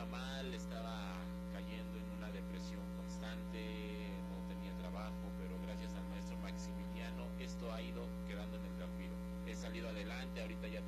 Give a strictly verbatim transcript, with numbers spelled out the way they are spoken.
mal, estaba cayendo en una depresión constante, no tenía trabajo, pero gracias al maestro Maximiliano esto ha ido quedando en el olvido. He salido adelante, ahorita ya